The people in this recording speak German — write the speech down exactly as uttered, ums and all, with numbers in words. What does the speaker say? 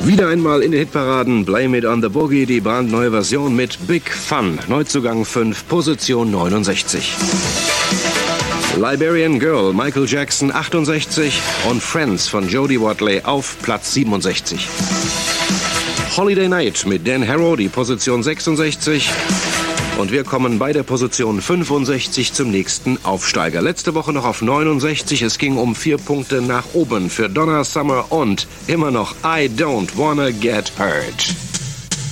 Wieder einmal in den Hitparaden, Blame It on the Boogie, die brandneue Version mit Big Fun. Neuzugang fünf, Position neunundsechzig. Liberian Girl, Michael Jackson achtundsechzig und Friends von Jody Watley auf Platz siebenundsechzig. Holiday Night mit Dan Harrow, die Position sechsundsechzig. Und wir kommen bei der Position fünfundsechzig zum nächsten Aufsteiger. Letzte Woche noch auf neunundsechzig. Es ging um vier Punkte nach oben für Donna Summer und immer noch I Don't Wanna Get Hurt.